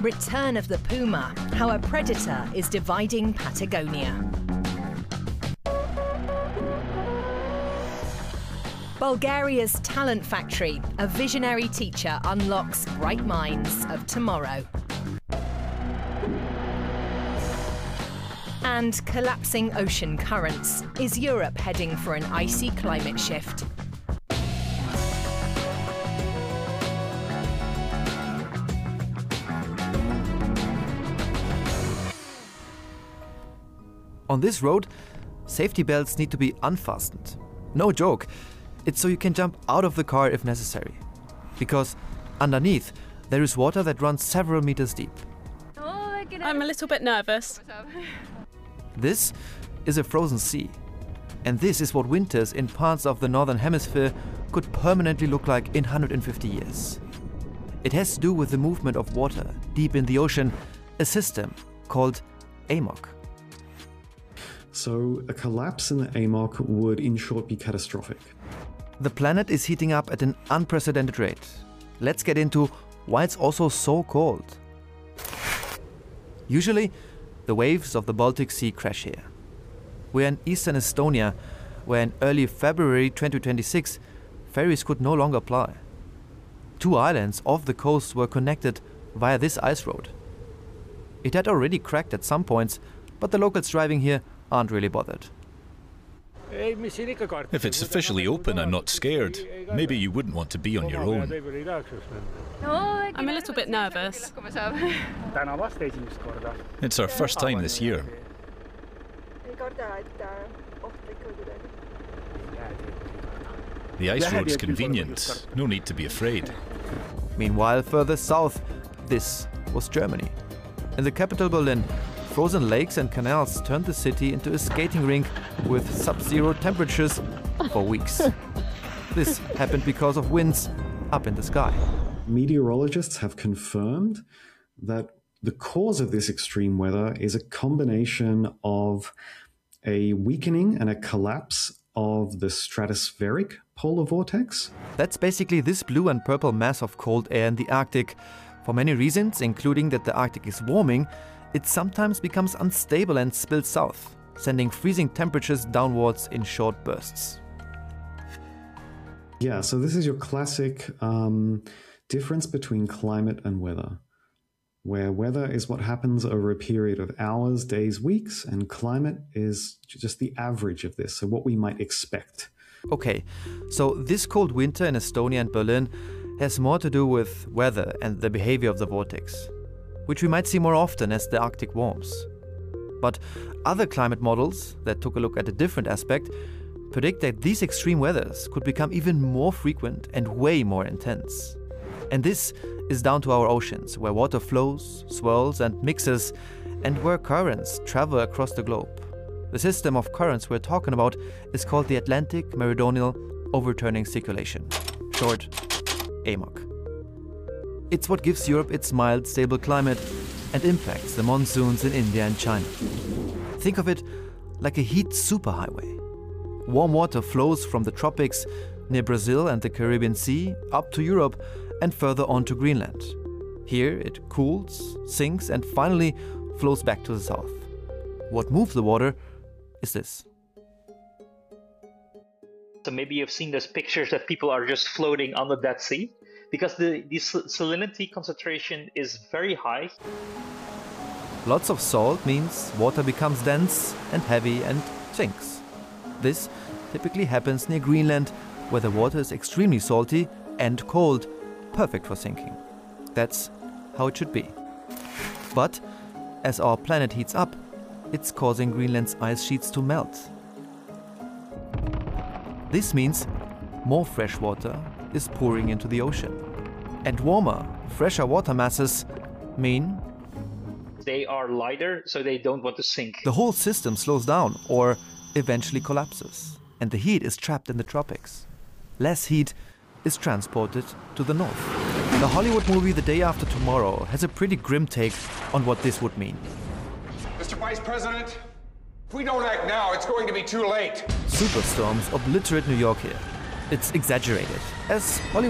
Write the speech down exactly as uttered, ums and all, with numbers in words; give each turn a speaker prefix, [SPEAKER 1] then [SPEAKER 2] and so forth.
[SPEAKER 1] Return of the puma, how a predator is dividing Patagonia. Bulgaria's talent factory, a visionary teacher unlocks bright minds of tomorrow. And collapsing ocean currents. Is Europe heading for an icy climate shift?
[SPEAKER 2] On this road, safety belts need to be unfastened. No joke. It's so you can jump out of the car if necessary. Because underneath, there is water that runs several meters deep.
[SPEAKER 3] I'm a little bit nervous.
[SPEAKER 2] This is a frozen sea. And this is what winters in parts of the northern hemisphere could permanently look like in one hundred fifty years. It has to do with the movement of water deep in the ocean, a system called A M O C.
[SPEAKER 4] So a collapse in the A M O C would, in short, be catastrophic.
[SPEAKER 2] The planet is heating up at an unprecedented rate. Let's get into why it's also so cold. Usually, the waves of the Baltic Sea crash here. We're in eastern Estonia, where in early February twenty twenty-six, ferries could no longer ply. Two islands off the coast were connected via this ice road. It had already cracked at some points, but the locals driving here aren't really bothered.
[SPEAKER 5] If it's officially open, I'm not scared. Maybe you wouldn't want to be on your own.
[SPEAKER 3] I'm a little bit nervous.
[SPEAKER 5] It's our first time this year. The ice road's convenient. No need to be afraid.
[SPEAKER 2] Meanwhile, further south, this was Germany. In the capital Berlin, frozen lakes and canals turned the city into a skating rink with sub-zero temperatures for weeks. This happened because of winds up in the sky.
[SPEAKER 4] Meteorologists have confirmed that the cause of this extreme weather is a combination of a weakening and a collapse of the stratospheric polar vortex.
[SPEAKER 2] That's basically this blue and purple mass of cold air in the Arctic. For many reasons, including that the Arctic is warming, it sometimes becomes unstable and spills south, sending freezing temperatures downwards in short bursts.
[SPEAKER 4] Yeah, so this is your classic um, difference between climate and weather, where weather is what happens over a period of hours, days, weeks, and climate is just the average of this, so what we might expect.
[SPEAKER 2] Okay, so this cold winter in Estonia and Berlin has more to do with weather and the behavior of the vortex, which we might see more often as the Arctic warms. But other climate models that took a look at a different aspect predict that these extreme weathers could become even more frequent and way more intense. And this is down to our oceans, where water flows, swirls and mixes, and where currents travel across the globe. The system of currents we're talking about is called the Atlantic Meridional Overturning Circulation, short A M O C. It's what gives Europe its mild, stable climate and impacts the monsoons in India and China. Think of it like a heat superhighway. Warm water flows from the tropics near Brazil and the Caribbean Sea up to Europe and further on to Greenland. Here it cools, sinks and finally flows back to the south. What moves the water is this.
[SPEAKER 6] So maybe you've seen those pictures that people are just floating under that sea, because the, the salinity concentration is very high.
[SPEAKER 2] Lots of salt means water becomes dense and heavy and sinks. This typically happens near Greenland, where the water is extremely salty and cold, perfect for sinking. That's how it should be. But as our planet heats up, it's causing Greenland's ice sheets to melt. This means more fresh water is pouring into the ocean. And warmer, fresher water masses mean
[SPEAKER 6] they are lighter, so they don't want to sink.
[SPEAKER 2] The whole system slows down or eventually collapses, and the heat is trapped in the tropics. Less heat is transported to the north. The Hollywood movie The Day After Tomorrow has a pretty grim take on what this would mean.
[SPEAKER 7] Mister Vice President, if we don't act now, it's going to be too late.
[SPEAKER 2] Superstorms obliterate New York here. It's exaggerated, as Hollywood